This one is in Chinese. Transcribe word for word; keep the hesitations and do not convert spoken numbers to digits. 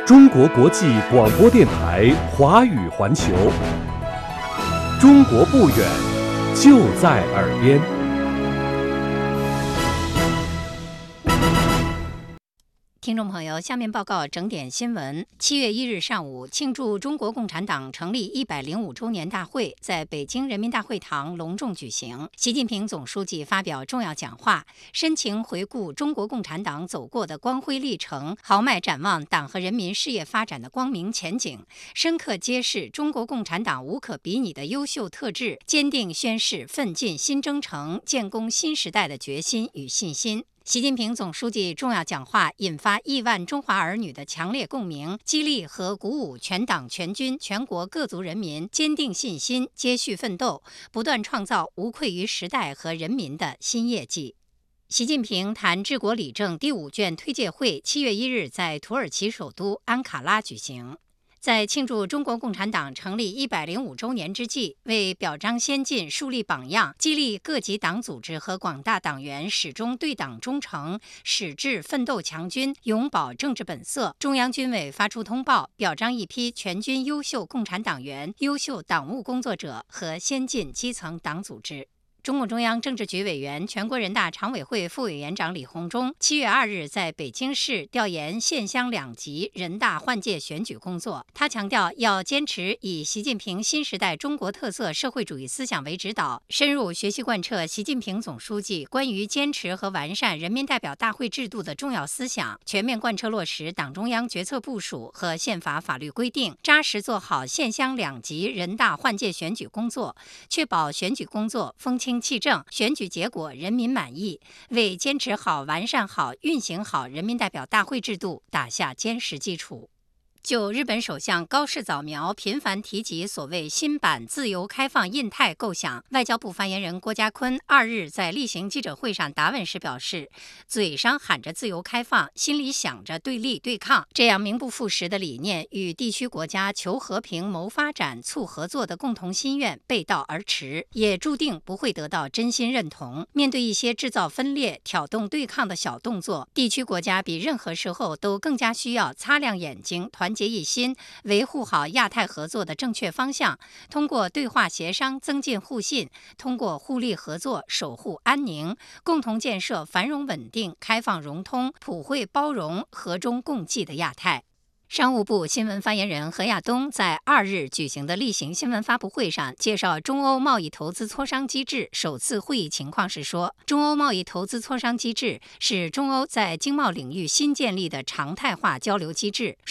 中国国际广播电台华语环球，中国不远，就在耳边。 听众朋友，下面报告整点新闻。七月一日上午，庆祝中国共产党成立一百零五周年大会在北京人民大会堂隆重举行。习近平总书记发表重要讲话，深情回顾中国共产党走过的光辉历程，豪迈展望党和人民事业发展的光明前景，深刻揭示中国共产党无可比拟的优秀特质，坚定宣示奋进新征程、建功新时代的决心与信心。习近平总书记重要讲话引发亿万中华儿女的强烈共鸣，激励和鼓舞全党全军全国各族人民坚定信心，接续奋斗，不断创造无愧于时代和人民的新业绩。习近平谈治国理政第五卷推介会七月一日在土耳其首都安卡拉举行。在庆祝中国共产党成立一百零五周年之际，为表彰先进、树立榜样，激励各级党组织和广大党员始终对党忠诚，矢志奋斗强军，永葆政治本色，中央军委发出通报，表彰一批全军优秀共产党员、优秀党务工作者和先进基层党组织。中共中央政治局委员、全国人大常委会副委员长李鸿忠七月二日在北京市调研县乡两级人大换届选举工作。他强调，要坚持以习近平新时代中国特色社会主义思想为指导，深入学习贯彻习近平总书记关于坚持和完善人民代表大会制度的重要思想，全面贯彻落实党中央决策部署和宪法法律规定，扎实做好县乡两级人大换届选举工作，确保选举工作风清气正，选举结果人民满意，为坚持好、完善好、运行好人民代表大会制度打下坚实基础。就日本首相高市早苗频繁提及所谓新版自由开放印太构想，外交部发言人郭家坤二日在例行记者会上答问时表示，嘴上喊着自由开放，心里想着对立对抗，这样名不副实的理念与地区国家求和平、谋发展、促合作的共同心愿背道而驰，也注定不会得到真心认同。面对一些制造分裂、挑动对抗的小动作，地区国家比任何时候都更加需要擦亮眼睛，团结一心，维护好亚太合作的正确方向，通过对话协商增进互信，通过互利合作守护安宁，共同建设繁荣稳定、开放融通、普惠包容、和衷共济的亚太。商务部新闻发言人何亚东在二日举行的例行新闻发布会上介绍中欧贸易投资磋商机制首次会议情况时说，中欧贸易投资磋商机制是中欧在经贸领域新建立的常态化交流机制，